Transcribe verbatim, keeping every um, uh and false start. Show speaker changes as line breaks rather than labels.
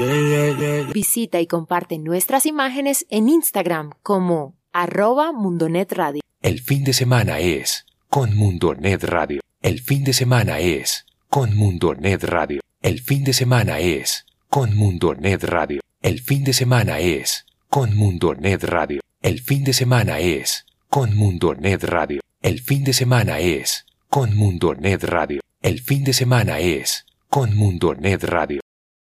Visita y comparte nuestras imágenes en Instagram como arroba Mundonet Radio.
El fin de semana es con Mundonet Radio. El fin de semana es con Mundonet Radio. El fin de semana es con Mundonet Radio. El fin de semana es con Mundonet Radio. El fin de semana es con Mundonet Radio. El fin de semana es con Mundonet Radio. El fin de semana es con Mundonet Radio.